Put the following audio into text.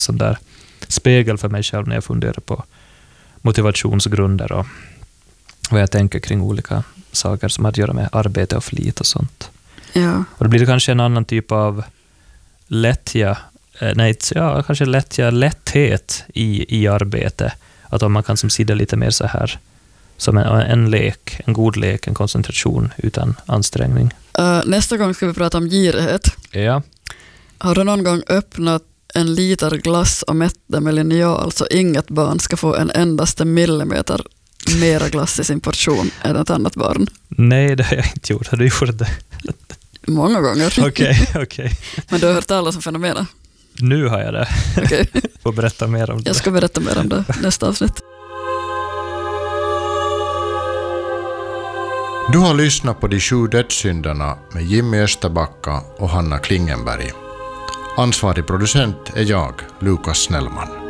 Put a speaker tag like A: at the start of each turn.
A: sån där spegel för mig själv när jag funderar på motivationsgrunder och vad jag tänker kring olika saker som har att göra med arbete och flit och sånt.
B: Ja.
A: Och det blir kanske en annan typ av lätthet i arbete. Att om man kan som sida lite mer så här som en lek, en god lek, en koncentration utan ansträngning.
B: Nästa gång ska vi prata om girighet.
A: Ja.
B: Har du någon gång öppnat en liter glass och mätt det med linjal så inget barn ska få en endaste millimeter mera glass i sin portion än ett annat barn?
A: Nej, det har jag inte gjort. Har du gjort det?
B: Många gånger.
A: Okej.
B: Men du har hört talas om fenomenet?
A: Nu har jag det.
B: Okay.
A: Får berätta mer om det.
B: Jag ska berätta mer om det nästa avsnitt.
C: Du har lyssnat på De 7 dödssynderna med Jimmy Österbacka och Hanna Klingenberg. Ansvarig producent är jag, Lukas Snellman.